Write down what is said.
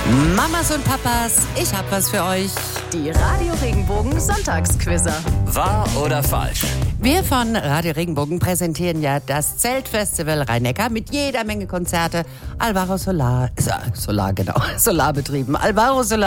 Mamas und Papas, ich hab was für euch. Die Radio Regenbogen Sonntagsquizzer. Wahr oder falsch? Wir von Radio Regenbogen präsentieren ja das Zeltfestival Rhein-Neckar mit jeder Menge Konzerte. Alvaro Solar, genau, Solarbetrieben. Alvaro Solar